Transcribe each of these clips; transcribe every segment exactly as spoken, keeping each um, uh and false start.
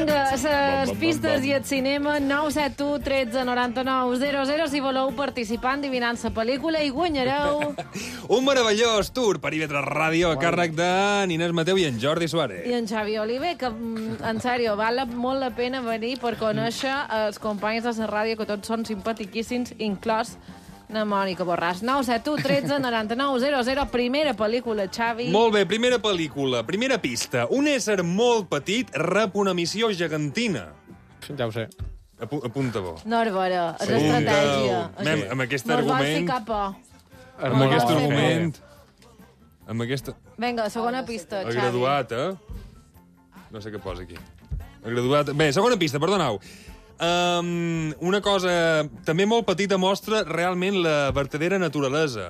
Vinga, les pistes i el cinema, nou set u tretze noranta-nou zero zero, si voleu participar endivinant la pel·lícula i guanyareu. Un meravellós tour per I V tres Ràdio a càrrec d'en Inés Mateu i en Jordi Suárez. I en Xavi Oliver, que, en sèrio, val molt la pena venir per conèixer els companys de la ràdio, que tots són simpatiquíssims, inclòs na Mònica Borràs. nou set u tretze noranta-nou zero zero, primera pel·lícula, Xavi. Molt bé, primera pel·lícula, primera pista. Un ésser molt petit rep una missió gegantina. Ja ho sé. Apu Apunta-ho. No, Arbora, és estratègia. Mem, amb aquest no argument... No vols ficar por. Amb aquest no, argument... Amb aquesta... Vinga, segona pista, El Xavi. graduat, eh? No sé què posa aquí. El graduat... Bé, segona pista, perdoneu. Um, una cosa també molt petita mostra realment la vertadera naturalesa.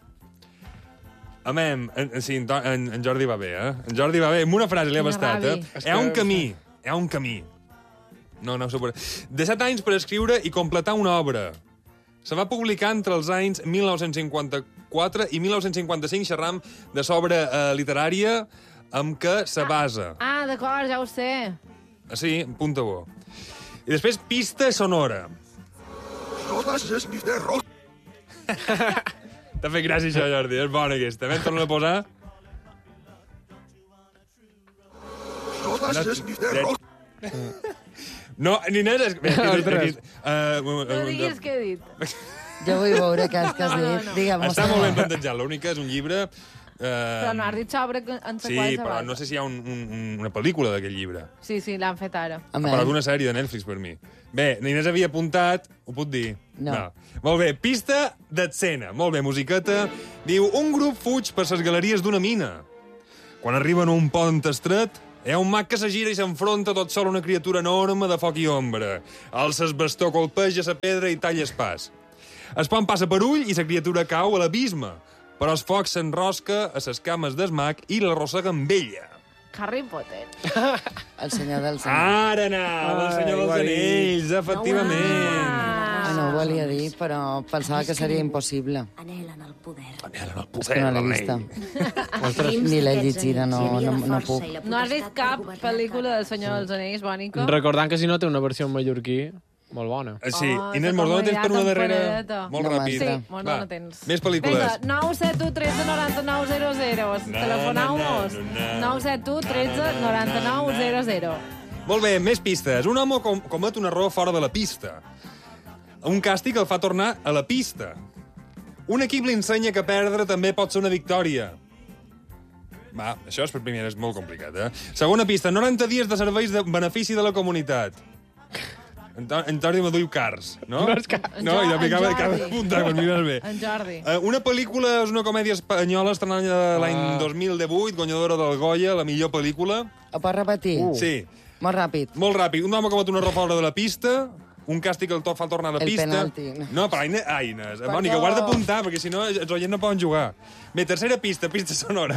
Amem, en, sí, en, en Jordi va bé, eh? En Jordi va bé, amb una frase li ha bastat, eh? Hi ha un camí, hi ha un camí. No, no ho sé per... De set anys per escriure i completar una obra. Se va publicar entre els anys mil nou-cents cinquanta-quatre i mil nou-cents cinquanta-cinc, xerram de l'obra eh, literària amb què se basa. Ah, d'acord, ja ho sé. Sí, apunta-ho. I després, pista sonora. T'ha fet gràcia això, Jordi, és bona aquesta. Vam tornar a posar. No, ni n'és... No diguis què he dit. Jo vull veure què has, que has dit. Digue'm, Està molt ben plantejat. L'únic és un llibre... Uh... Però no has dit sobre en sí, però no sé si hi ha un, un, una pel·lícula d'aquest llibre. Sí, sí, l'han fet ara. Ha parlat d'una sèrie de Netflix per mi. Bé, Inés havia apuntat... Ho puc dir? No. no. Molt bé, pista d'escena. Molt bé, musiqueta. Diu, un grup fuig per les galeries d'una mina. Quan arriben a un pont estret, hi ha un mag que se gira i s'enfronta tot sol a una criatura enorme de foc i ombra. Alça el bastó, colpeja la pedra i talla el pas. El pont passa per ull i la criatura cau a l'abisme, però el foc s'enrosca a les cames del mag i l'arrossega amb ella. Harry Potter. El senyor dels anells. Ara anava, el senyor dels anells, efectivament. Ah, no ho volia dir, però pensava que seria impossible. Anhelen el poder. Anhelen el És poder, que no l'he vista. Ni l'he llegida, no, no, no puc. No has vist cap pel·lícula del senyor dels anells, Bònica? Recordant que si no té una versió en mallorquí molt bona. Sí, Oh, Inés se Mordó, t'ha tens per una oblidat darrera... empanadeta. Molt No ràpid. Sí, Va, molt no tens. més pel·lícules. Vinga, nou set u tretze noranta-nou zero zero. Telefoneu-nos. na, na, na. nou set u tretze noranta-nou zero zero. Molt bé, més pistes. Un home com comet un error fora de la pista. Un càstig el fa tornar a la pista. Un equip li ensenya que perdre també pot ser una victòria. Va, això és per primer, és molt complicat, eh? Segona pista, noranta dies de serveis de benefici de la comunitat. En, en Jordi m'ho diu Cars, no? No és Cars. No, En i Jo- acaba, en acaba Jordi. d'apuntar, per mirar bé. En Jordi. Uh, una pel·lícula és una comèdia espanyola estrenada l'any Ah. dos mil divuit, guanyadora del Goya, la millor pel·lícula. Ho pots repetir? Uh. Sí, Molt ràpid. molt ràpid. Un home comet un error fora de la pista, un càstig que el to fa tornar a la El pista. penalti. No, però Aina, Aines, Perdó. Mònica, ho has d'apuntar, perquè si no els oients no poden jugar. Bé, tercera pista, pista sonora.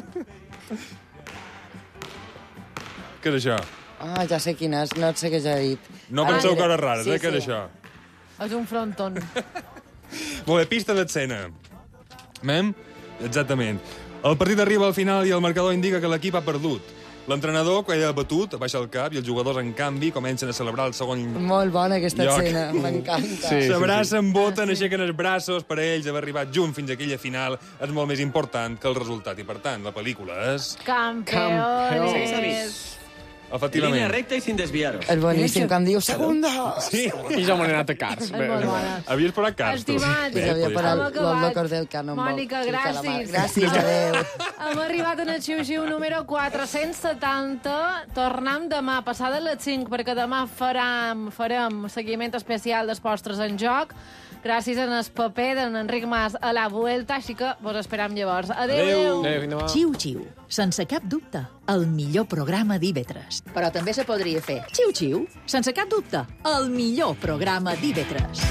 Què és això? Ah, ja sé quin és, no sé què ja he dit. No Ara penseu diré. coses rares, Sí, eh? Què és sí. això? És un fronton. Molt bé, pista d'escena. Mem? Exactament. El partit arriba al final i el marcador indica que l'equip ha perdut. L'entrenador queda batut, baixa el cap i els jugadors, en canvi, comencen a celebrar el segon Molt bona aquesta lloc. escena, m'encanta. Sí. S'abracen, voten, aixequen els braços. Per a ells, haver arribat junts fins a aquella final és molt més important que el resultat. I, per tant, la pel·lícula és... Campeones. Efectivament. Línea recta y sin desviaros. És boníssim, que em diu segunda. Sí. I ja m'ho he anat a Cars. És molt bona. Havies posat cas, tu. Estimats, Sí, havia podies parat hem posar. acabat. el loco del Cannonball. Mònica, Sí, calamar. gràcies. Gràcies, adéu. Hem arribat en el xiu-xiu número quatre-cents setanta. Tornem demà, passada les cinc, perquè demà farem, farem seguiment especial dels postres en joc. Gràcies en el paper d'en Enric Mas a la Vuelta, així que vos esperam llavors. Adéu, adéu. Adéu, fins demà. Xiu-xiu, sense cap dubte, el millor programa d'I V tres. Però també se podria fer xiu-xiu, sense cap dubte, el millor programa d'I V tres.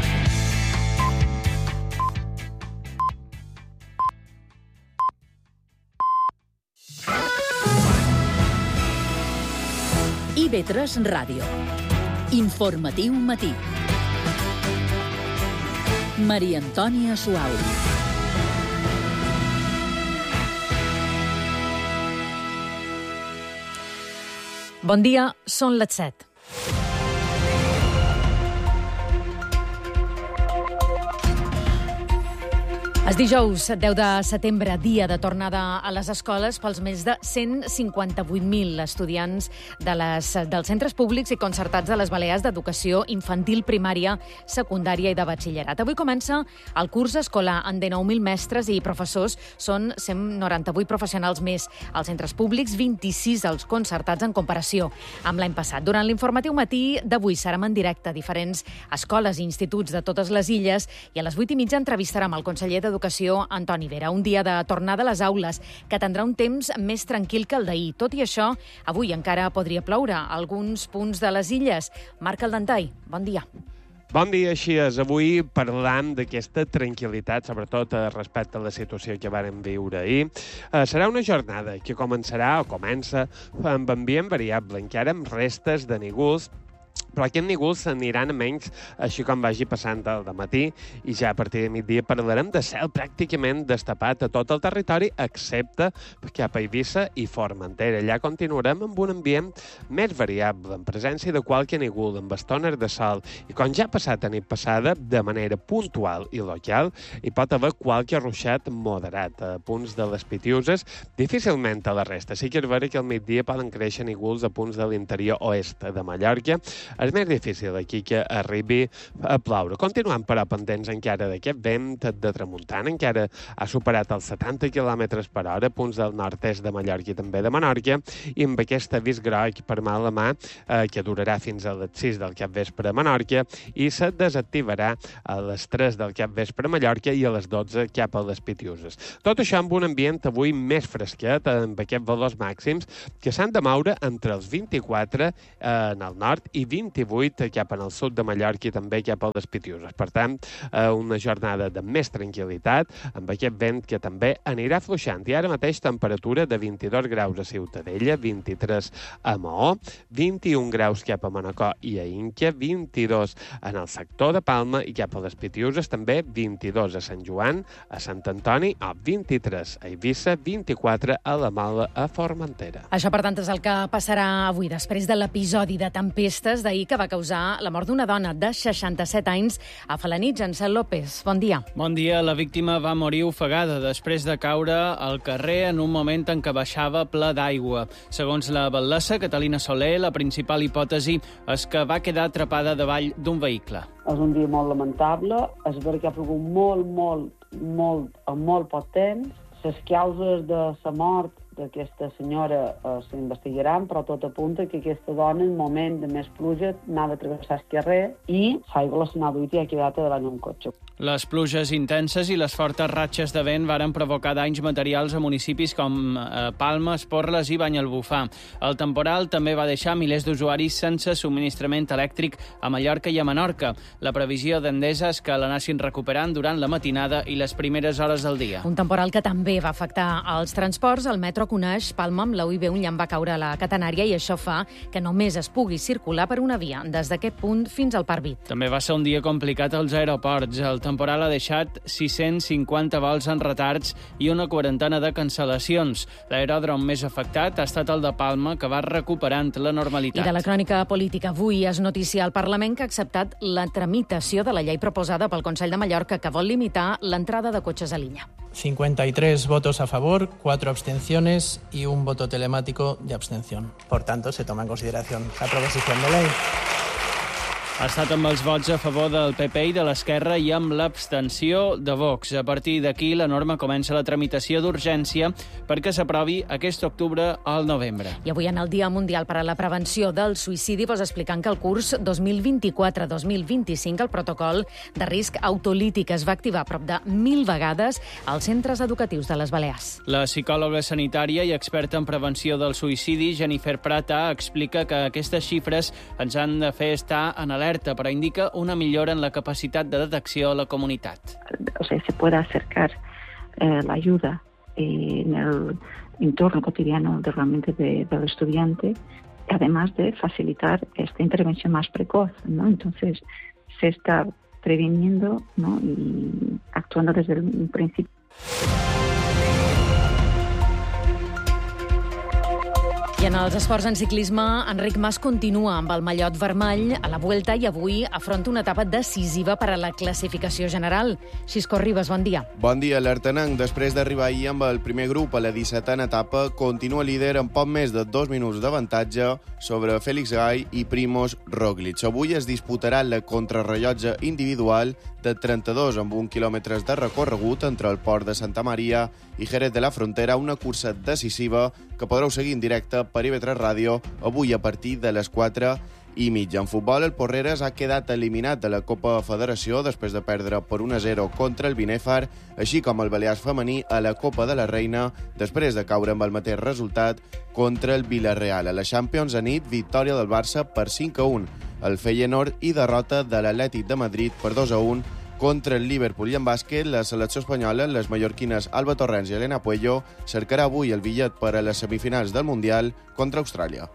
I V tres Ràdio. Informatiu matí. Maria Antònia Suau. Bon dia, són les set. És dijous, deu de setembre, dia de tornada a les escoles pels més de cent cinquanta-vuit mil estudiants de les, dels centres públics i concertats de les Balears d'educació infantil, primària, secundària i de batxillerat. Avui comença el curs escolar en dinou mil mestres i professors. Són cent noranta-vuit professionals més als centres públics, vint-i-sis als concertats en comparació amb l'any passat. Durant l'informatiu matí d'avui serem en directe a diferents escoles i instituts de totes les illes i a les vuit i mitja entrevistarem el conseller de Educació, Antoni Vera. Un dia de tornada a les aules que tindrà un temps més tranquil que el d'ahir. Tot i això, avui encara podria ploure a alguns punts de les illes. Marc Aldentai, bon dia. Bon dia, així és. Avui parlam d'aquesta tranquil·litat, sobretot respecte a la situació que vàrem viure ahir. Eh, serà una jornada que començarà o comença amb ambient variable, encara amb restes de nígols, però aquests nígols aniran a menys així com vagi passant el matí i ja a partir de migdia parlarem de cel pràcticament destapat a tot el territori excepte cap a Eivissa i Formentera. Allà continuarem amb un ambient més variable, en presència de qualque nígol, amb estones de sol i com ja ha passat a nit passada, de manera puntual i local, hi pot haver qualque ruixat moderat a punts de les Pitiuses, difícilment a la resta. Sí que és vera que al migdia poden créixer nígols a punts de l'interior oest de Mallorca. És més difícil aquí que arribi a ploure. Continuem, però, pendents encara d'aquest vent de tramuntana, encara ha superat els setanta quilòmetres per hora, punts del nord-est de Mallorca i també de Menorca, i amb aquest avís groc per mà a la mà, eh, que durarà fins a les sis del capvespre a Menorca, i se desactivarà a les tres del capvespre a Mallorca i a les dotze cap a les Pitiuses. Tot això amb un ambient avui més fresquet, amb aquests valors màxims, que s'han de moure entre els vint-i-quatre eh, en el nord i vint-i-vuit cap en el sud de Mallorca i també cap a les Pitiuses. Per tant, una jornada de més tranquil·litat, amb aquest vent que també anirà fluixant. I ara mateix temperatura de vint-i-dos graus a Ciutadella, vint-i-tres a Maó, vint-i-un graus cap a Manacor i a Inca, vint-i-dos en el sector de Palma i cap a les Pitiuses, també vint-i-dos a Sant Joan, a Sant Antoni, o vint-i-tres a Eivissa, vint-i-quatre a la Mola, a Formentera. Això, per tant, és el que passarà avui, després de l'episodi de tempestes d'ahir que va causar la mort d'una dona de seixanta-set anys a Felanitx. Ansel López, bon dia. Bon dia. La víctima va morir ofegada després de caure al carrer en un moment en què baixava ple d'aigua. Segons la batllessa Catalina Soler, la principal hipòtesi és que va quedar atrapada davall d'un vehicle. És un dia molt lamentable, és veritat que ha plogut molt, molt, molt, en molt poc temps. Les causes de la mort d'aquesta senyora eh, s'investigaran, però tot apunta que aquesta dona, en moment de més pluja, anava a travessar el carrer i l'aigua la s'anava duit i ha quedat davant un cotxe. Les pluges intenses i les fortes ratxes de vent varen provocar danys materials a municipis com eh, Palma, Esporles i Banyalbufar. El temporal també va deixar milers d'usuaris sense subministrament elèctric a Mallorca i a Menorca. La previsió d'Endesa és que l'anessin recuperant durant la matinada i les primeres hores del dia. Un temporal que també va afectar els transports. El metro coneix Palma amb la U I B un llamp va caure a la catenària i això fa que només es pugui circular per una via des d'aquest punt fins al Parc Vit. També va ser un dia complicat als aeroports. El temporal ha deixat sis-cents cinquanta vols en retards i una quarantena de cancel·lacions. L'aeròdrom més afectat ha estat el de Palma, que va recuperant la normalitat. I de la crònica política, avui es noticia al Parlament que ha acceptat la tramitació de la llei proposada pel Consell de Mallorca que vol limitar l'entrada de cotxes a l'illa. cincuenta y tres votos a favor, cuatro abstenciones y un voto telemático de abstención. Por tanto, se toma en consideración la proposición de ley. Ha estat amb els vots a favor del P P i de l'Esquerra i amb l'abstenció de Vox. A partir d'aquí, la norma comença la tramitació d'urgència perquè s'aprovi aquest octubre al novembre. I avui, en el Dia Mundial per a la Prevenció del Suïcidi, vos explicant que el curs dos mil vint-i-quatre dos mil vint-i-cinc el protocol de risc autolític es va activar prop de mil vegades als centres educatius de les Balears. La psicòloga sanitària i experta en prevenció del suïcidi, Jennifer Prata, explica que aquestes xifres ens han de fer estar en alerta, però indica una millora en la capacitat de detecció a la comunitat. O sea, se pueda acercar eh, la ayuda eh, en el entorno cotidiano de, realmente de, del estudiante, además de facilitar esta intervención más precoz, ¿no? Entonces, se está previniendo, ¿no? Y actuando desde el principio. I en els esports en ciclisme, Enric Mas continua amb el mallot vermell a la Vuelta i avui afronta una etapa decisiva per a la classificació general. Xisco Ribas, bon dia. Bon dia, l'Artenenc, després d'arribar ahir amb el primer grup a la dissetena etapa, continua líder amb poc més de dos minuts d'avantatge sobre Félix Gay i Primož Roglič. Avui es disputarà la contrarrellotge individual de trenta-dos amb un quilòmetres de recorregut entre el port de Santa Maria i Jerez de la Frontera, una cursa decisiva que podreu seguir en directe per I V tres Ràdio avui a partir de les quatre i mitja. En futbol, el Porreres ha quedat eliminat de la Copa Federació després de perdre per un a zero contra el Binèfar, així com el Balears femení a la Copa de la Reina després de caure amb el mateix resultat contra el Villarreal. A la Champions, a nit, victòria del Barça per cinc a un al Feyenoord i derrota de l'Atlètic de Madrid per dos a un contra el Liverpool. I en bàsquet, la selecció espanyola, les mallorquines Alba Torrents i Elena Puello, cercarà avui el bitllet per a les semifinals del Mundial contra Austràlia.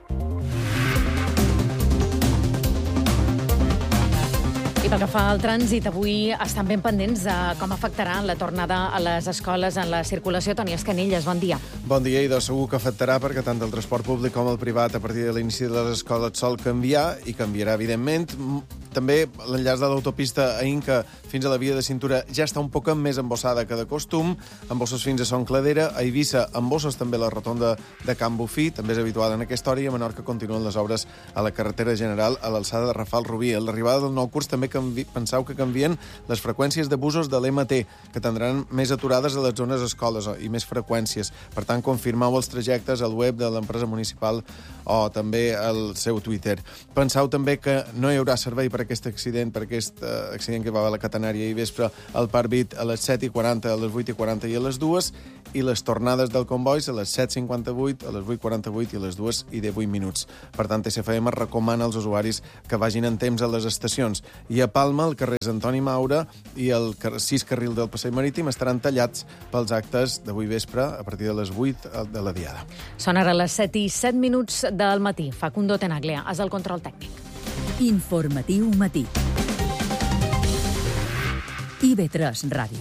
I pel que fa al trànsit, avui estan ben pendents de com afectarà la tornada a les escoles en la circulació. Toni Escanilles, bon dia. Bon dia, i de segur que afectarà perquè tant el transport públic com el privat a partir de l'inici de les escoles sol canviar i canviarà, evidentment. També l'enllaç de l'autopista a Inca fins a la via de cintura ja està un poc més embossada que de costum, embossos fins a Son Cladera, a Eivissa embossos també la rotonda de Can Bufí, també és habitual en aquesta hora, i a Menorca continuen les obres a la carretera general a l'alçada de Rafal Rubí. A l'arribada del nou curs també canvi... penseu que canvien les freqüències de busos de l'M T, que tindran més aturades a les zones escoles i més freqüències. Per tant, confirmeu els trajectes al web de l'empresa municipal o també al seu Twitter. Penseu també que no hi haurà servei per aquest accident, per aquest uh, accident que va a la Catenària i vespre al Parc Vit a les set i quaranta, a les vuit i quaranta i a les dues, i les tornades del convois a les set cinquanta-vuit, a les vuit quaranta-vuit i a les dues i divuit minuts. Per tant, T C F M recomana als usuaris que vagin en temps a les estacions. I a Palma, el carrer Antoni Maura i el sis carril del Passeig Marítim estaran tallats pels actes d'avui vespre a partir de les vuit de la diada. Són ara les set i set minuts del matí. Facundo Tenaglia és el control tècnic. Informatiu matí. I V tres Ràdio.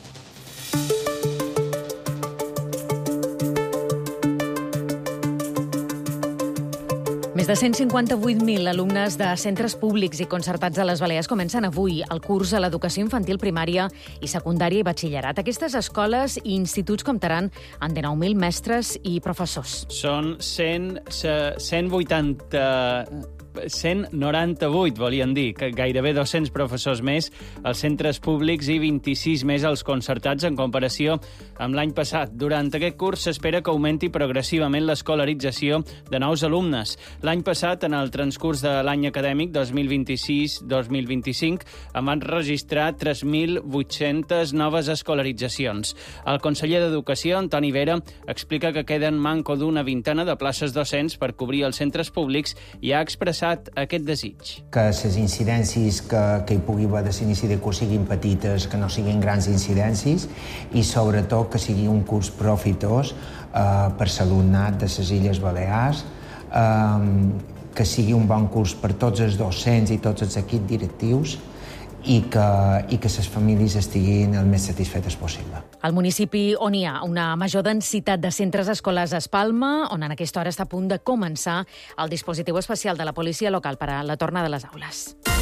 Més de cent cinquanta-vuit mil alumnes de centres públics i concertats a les Balears comencen avui el curs a l'educació infantil primària i secundària i batxillerat. Aquestes escoles i instituts comptaran amb dinou mil mestres i professors. Són cent, cent vuitanta... cent noranta-vuit, volien dir, que gairebé dos-cents professors més als centres públics i vint-i-sis més als concertats en comparació amb l'any passat. Durant aquest curs s'espera que augmenti progressivament l'escolarització de nous alumnes. L'any passat, en el transcurs de l'any acadèmic dos mil vint-i-sis dos mil vint-i-cinc, en van registrar tres mil vuit-centes noves escolaritzacions. El conseller d'Educació, Antoni Vera, explica que queden manco d'una vintena de places docents per cobrir els centres públics i ha expressat aquest desig. Que les incidències que, que hi pugui haver de l'inici de curs siguin petites, que no siguin grans incidències i sobretot que sigui un curs profitós eh, per l'alumnat de les Illes Balears, eh, que sigui un bon curs per tots els docents i tots els equips directius i que, i que les famílies estiguin el més satisfetes possible. Al municipi on hi ha una major densitat de centres escolars a Palma, on en aquesta hora està a punt de començar el dispositiu especial de la policia local per a la tornada de les aules.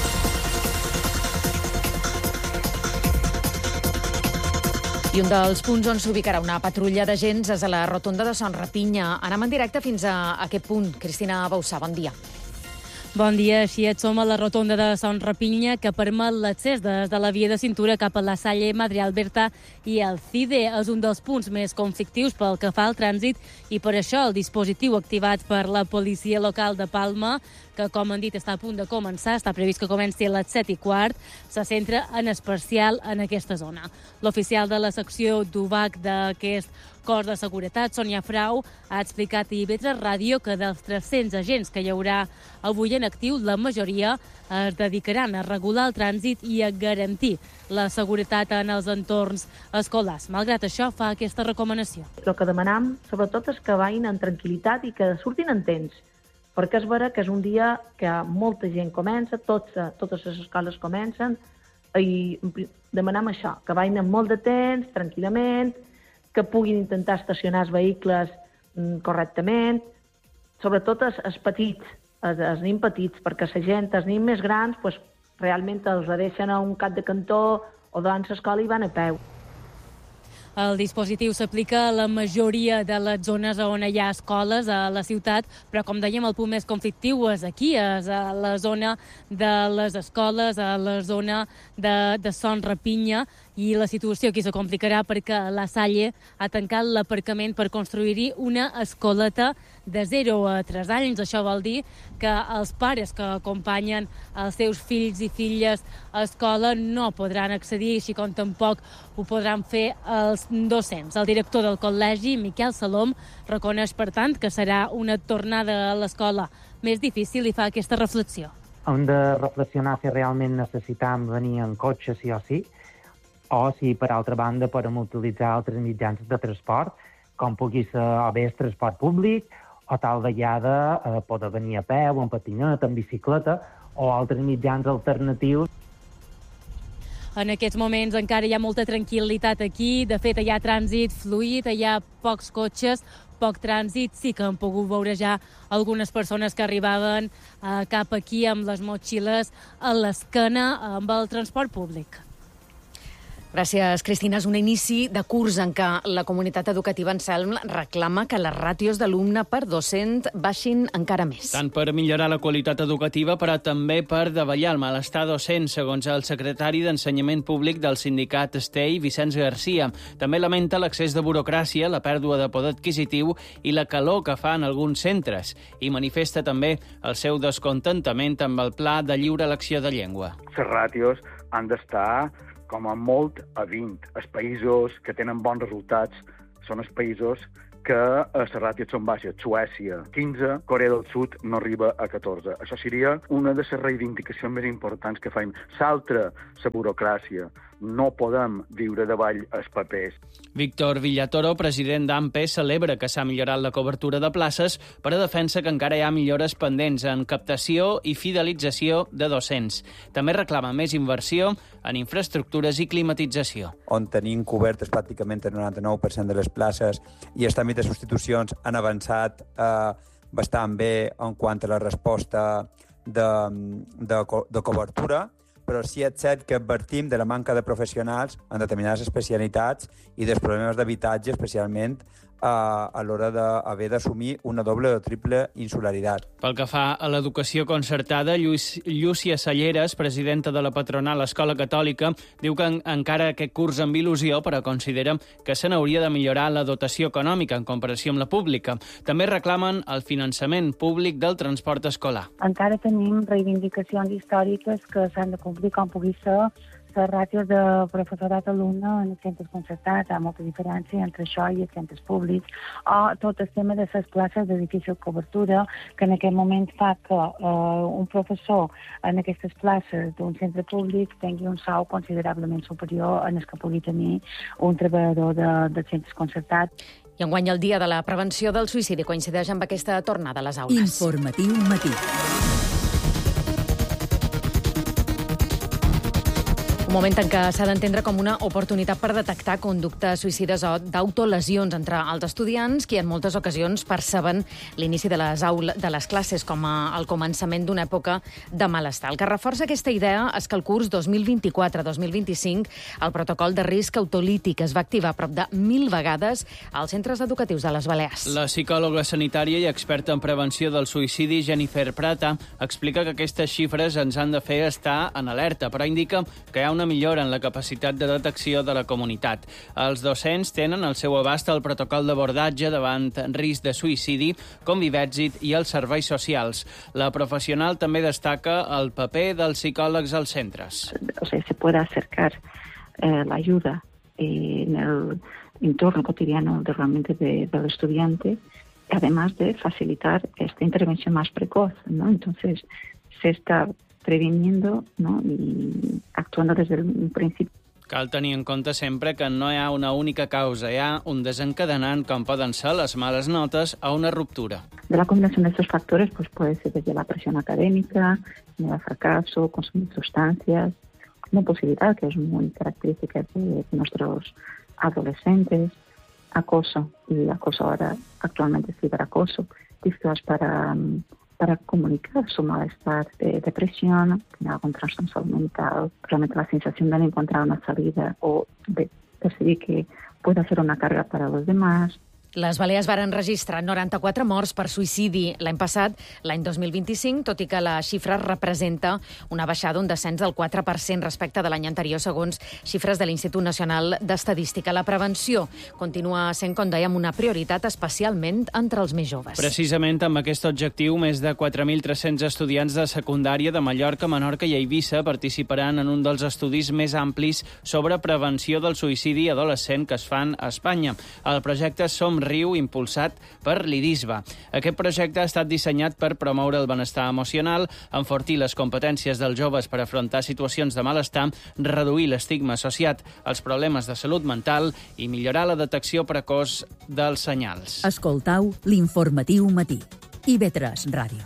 I un dels punts on s'ubicarà una patrulla d'agents és a la rotonda de Son Rapinya. Anem en directe fins a aquest punt. Cristina Bausà, bon dia. Bon dia, així et som a la rotonda de Son Rapinya, que permet l'accés des de la via de cintura cap a la Salle, Madre Alberta i el CIDE. És un dels punts més conflictius pel que fa al trànsit i per això el dispositiu activat per la policia local de Palma, que, com han dit, està a punt de començar, està previst que comenci a les set i quart, se centra en especial en aquesta zona. L'oficial de la secció d'U B A C d'aquest cos de seguretat, Sònia Frau, ha explicat a I V tres Ràdio que dels tres-cents agents que hi haurà avui en actiu, la majoria es dedicaran a regular el trànsit i a garantir la seguretat en els entorns escolars. Malgrat això, fa aquesta recomanació. El que demanam, sobretot, és que vagin en tranquil·litat i que surtin en temps, perquè és vera que és un dia que molta gent comença, tots, totes les escoles comencen, i demanam això, que vagin amb molt de temps, tranquil·lament, que puguin intentar estacionar els vehicles correctament, sobretot els, els petits, els, els nens petits, perquè la gent, els nens més grans, pues, realment els deixen a un cap de cantó o davant l'escola i van a peu. El dispositiu s'aplica a la majoria de les zones on hi ha escoles a la ciutat, però, com dèiem, el punt més conflictiu és aquí, és a la zona de les escoles, a la zona de, de Son Rapinya, i la situació aquí se complicarà perquè la Salle ha tancat l'aparcament per construir-hi una escoleta de zero a tres anys. Això vol dir que els pares que acompanyen els seus fills i filles a escola no podran accedir, així com tampoc ho podran fer els docents. El director del col·legi, Miquel Salom, reconeix, per tant, que serà una tornada a l'escola més difícil i fa aquesta reflexió. Hem de reflexionar si realment necessitam venir en cotxe sí o sí, o si, per altra banda, podem utilitzar altres mitjans de transport, com pugui ser o bé el transport públic, o tal vegada eh, poder venir a peu, en patinet, en bicicleta, o altres mitjans alternatius. En aquests moments encara hi ha molta tranquil·litat aquí. De fet, hi ha trànsit fluid, hi ha pocs cotxes, poc trànsit. Sí que han pogut veure ja algunes persones que arribaven eh, cap aquí amb les motxilles a l'esquena amb el transport públic. Gràcies, Cristina. És un inici de curs en què la comunitat educativa Anselm reclama que les ràtios d'alumne per docent baixin encara més. Tant per millorar la qualitat educativa, però també per davallar el malestar docent, segons el secretari d'Ensenyament Públic del sindicat S T E I, Vicenç Garcia. També lamenta l'accés de burocràcia, la pèrdua de poder adquisitiu i la calor que fa en alguns centres. I manifesta també el seu descontentament amb el pla de lliure elecció de llengua. Les ràtios han d'estar com a molt a vint. Els països que tenen bons resultats són els països que les ràtios són baixes. Suècia, quinze, Corea del Sud no arriba a catorze. Això seria una de les reivindicacions més importants que fem. S'altra, la burocràcia. No podem viure davall els papers. Víctor Villatoro, president d'A M P E, celebra que s'ha millorat la cobertura de places, però defensa que encara hi ha millores pendents en captació i fidelització de docents. També reclama més inversió en infraestructures i climatització. On tenim cobertes pràcticament el noranta-nou per cent de les places i els tràmits de substitucions han avançat eh, bastant bé en quant a la resposta de, de, de cobertura, però sí és cert que advertim de la manca de professionals en determinades especialitats i dels problemes d'habitatge, especialment a, a l'hora d'haver d'assumir una doble o triple insularitat. Pel que fa a l'educació concertada, Lluís, Llúcia Salleres, presidenta de la patronal Escola Catòlica, diu que en, encara aquest curs amb il·lusió, però considera que se n'hauria de millorar la dotació econòmica en comparació amb la pública. També reclamen el finançament públic del transport escolar. Encara tenim reivindicacions històriques que s'han de complir com pugui ser les ràtios de professorat alumne en els centres concertats. Hi ha molta diferència entre això i els centres públics. O tot el tema de les places de difícil cobertura, que en aquest moment fa que eh, un professor en aquestes places d'un centre públic tingui un sou considerablement superior en el que pugui tenir un treballador de, de centres concertats. I enguany el dia de la prevenció del suïcidi coincideix amb aquesta tornada a les aules. Informatiu matí. Un moment en què s'ha d'entendre com una oportunitat per detectar conductes suïcides o d'autolesions entre els estudiants, que en moltes ocasions perceben l'inici de les aules, de les classes com a, el començament d'una època de malestar. El que reforça aquesta idea és que el curs dos mil vint-i-quatre dos mil vint-i-cinc el protocol de risc autolític es va activar prop de mil vegades als centres educatius de les Balears. La psicòloga sanitària i experta en prevenció del suïcidi, Jennifer Prata, explica que aquestes xifres ens han de fer estar en alerta, però indica que hi ha una millora en la capacitat de detecció de la comunitat. Els docents tenen al seu abast el protocol d'abordatge davant risc de suïcidi, convivèxit i els serveis socials. La professional també destaca el paper dels psicòlegs als centres. O sea, se puede acercar eh, la ayuda eh, en el entorno cotidiano de, realmente de, del estudiante, además de facilitar esta intervención más precoz, ¿no? Entonces, se está previniendo, ¿no? Y actuando desde el principio. Cal tenir en compte sempre que no hi ha una única causa, hi ha un desencadenant com poden ser les males notes o una ruptura. De la combinación de estos factores pues puede ser desde la presión académica, el fracaso, consumir sustancias, una posibilidad que es muy característica de nuestros adolescentes, acoso, y acoso ahora actualmente ciberacoso, quizás para, para comunicar su malestar de depresión, tener algún trastorno salud mental, realmente la sensación de no encontrar una salida o de percibir que puede hacer una carga para los demás. Les Balears varen registrar noranta-quatre morts per suïcidi l'any passat, l'any dos mil vint-i-cinc, tot i que la xifra representa una baixada, un descens del quatre per cent respecte de l'any anterior, segons xifres de l'Institut Nacional d'Estadística. La prevenció continua sent, com dèiem, una prioritat, especialment entre els més joves. Precisament amb aquest objectiu, més de quatre mil tres-cents estudiants de secundària de Mallorca, Menorca i Eivissa participaran en un dels estudis més amplis sobre prevenció del suïcidi adolescent que es fan a Espanya. El projecte Som Riu, impulsat per l'IDISBA. Aquest projecte ha estat dissenyat per promoure el benestar emocional, enfortir les competències dels joves per afrontar situacions de malestar, reduir l'estigma associat als problemes de salut mental i millorar la detecció precoç dels senyals. Escoltau l'informatiu matí. I ve tres Ràdio.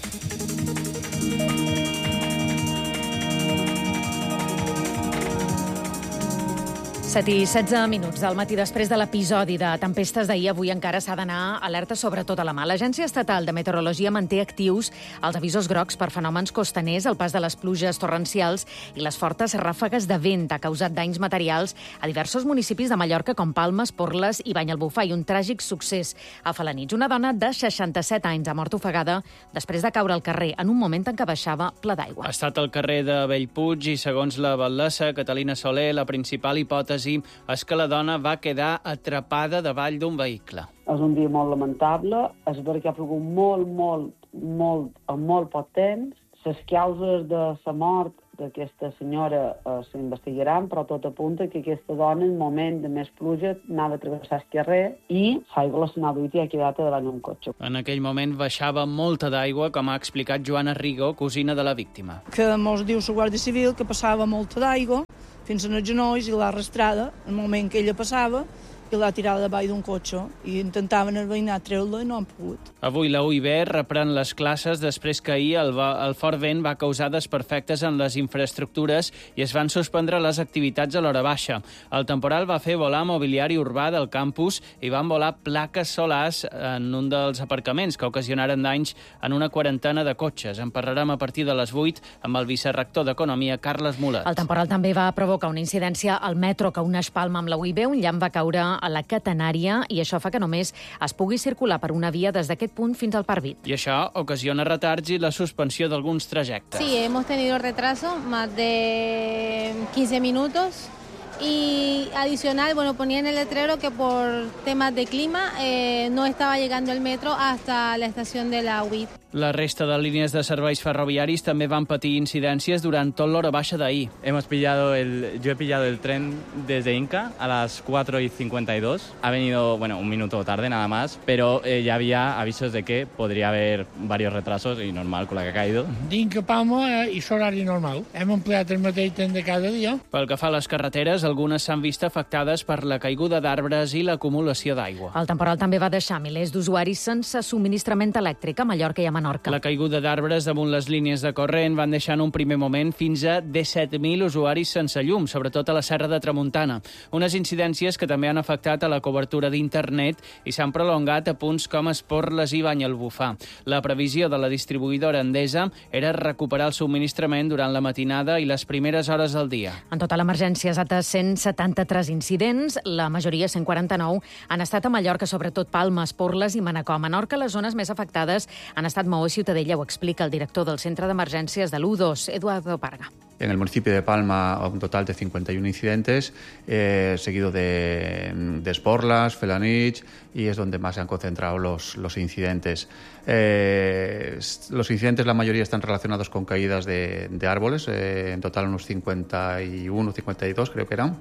set i setze minuts del matí després de l'episodi de tempestes d'ahir. Avui encara s'ha d'anar alerta sobretot a la mà. L'Agència Estatal de Meteorologia manté actius els avisos grocs per fenòmens costaners, el pas de les pluges torrencials i les fortes ràfegues de vent. Ha causat danys materials a diversos municipis de Mallorca com Palma, Esporles i Banyalbufar, i un tràgic succés a Felanitx. Una dona de seixanta-set anys ha mort ofegada després de caure al carrer en un moment en què baixava ple d'aigua. Ha estat al carrer de Bellpuig i, segons la batlessa Catalina Soler, la principal hipòtesi és que la dona va quedar atrapada davall d'un vehicle. És un dia molt lamentable, és perquè ha plogut molt, molt, molt, en molt poc temps. Les causes de la mort d'aquesta senyora eh, s'investigaran, però tot apunta que aquesta dona, en el moment de més pluja, anava a travessar el carrer i l'aigua la s'anà duit i ha quedat davant un cotxe. En aquell moment baixava molta d'aigua, com ha explicat Joana Rigo, cosina de la víctima. Que mos diu la Guàrdia Civil que passava molta d'aigua fins als genolls i l'ha arrastrada en el moment que ella passava i l'ha tirada davall d'un cotxe i intentaven el veïnat treure-la i no han pogut. Avui la U I B reprèn les classes després que ahir el, va, el fort vent va causar desperfectes en les infraestructures i es van suspendre les activitats a l'hora baixa. El temporal va fer volar mobiliari urbà del campus i van volar plaques solars en un dels aparcaments que ocasionaren danys en una quarantena de cotxes. En parlarem a partir de les vuit amb el vicerector d'Economia, Carles Mulet. El temporal també va provocar una incidència al metro que uneix Palma amb la U I B. Un llamp va caure a la catenària i això fa que només es pugui circular per una via des d'aquest punt fins al Parvit. I això ocasiona retards i la suspensió d'alguns trajectes. Sí, hemos tenido retraso, más de quince minutos. Y adicional, bueno, ponía en el letrero que por temas de clima eh, no estaba llegando el metro hasta la estación de la U I T. La resta de línies de serveis ferroviaris també van patir incidències durant tot l'hora baixa d'ahir. Hemos pillado el, yo he pillado el tren desde Inca a las cuatro y cincuenta y dos. Ha venido, bueno, un minuto tarde nada más, pero eh, ya había avisos de que podría haber varios retrasos y normal con la que ha caído. D'Inca a Palma eh, i l'horari normal. Hem empleat el mateix tren de cada dia. Pel que fa a les carreteres, algunes s'han vist afectades per la caiguda d'arbres i l'acumulació d'aigua. El temporal també va deixar milers d'usuaris sense subministrament elèctric a Mallorca i a Menorca. La caiguda d'arbres damunt les línies de corrent van deixar en un primer moment fins a disset mil usuaris sense llum, sobretot a la Serra de Tramuntana. Unes incidències que també han afectat a la cobertura d'internet i s'han prolongat a punts com Esporles i Banyalbufar. La previsió de la distribuïdora Endesa era recuperar el subministrament durant la matinada i les primeres hores del dia. En tota l'emergència s'ha atès cent setanta-tres incidents, la majoria, cent quaranta-nou, han estat a Mallorca, sobretot Palma, Esporles i Manacor. A Menorca, les zones més afectades han estat Maó i Ciutadella, ho explica el director del Centre d'Emergències de l'U dos, Eduardo Parga. En el municipio de Palma, un total de cincuenta y uno incidentes, eh, seguido de, de Esporlas, Felanitx, y es donde más se han concentrado los, los incidentes. Eh, los incidentes, la mayoría están relacionados con caídas de, de árboles, eh, en total unos cincuenta y uno, cincuenta y dos creo que eran.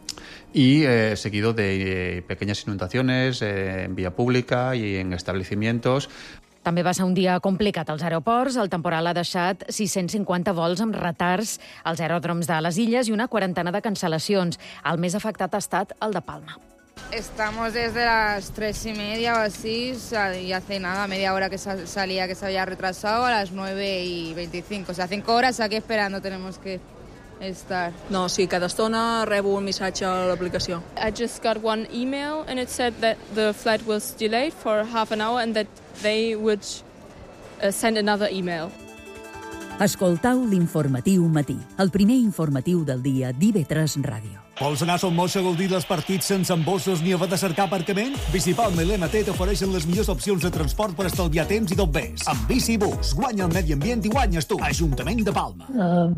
Y eh, seguido de eh, pequeñas inundaciones eh, en vía pública y en establecimientos. També va ser un dia complicat als aeroports. El temporal ha deixat sis-cents cinquanta vols amb retards als aeròdroms de les illes i una quarantena de cancel·lacions. El més afectat ha estat el de Palma. Estamos desde las tres y media o así, y hace nada, media hora que salía que se había retrasado, a las nueve y veinticinco. O sea, cinco horas aquí esperando tenemos que estar. No, sí, cada estona rebo un missatge a l'aplicació. I just got one email and it said that the flight was delayed for half an hour and that they would uh, send another email. Escoltau l'Informatiu Matí, el primer informatiu del dia d'I V tres Ràdio. Vols anar a Son Moix a gaudir dels partits sense embossos ni haver de cercar aparcament? Bicipalma i l'M T t'ofereixen les millors opcions de transport per estalviar temps i tot més. Amb Bicibus, guanya el medi ambient i guanyes tu. Ajuntament de Palma. Uh.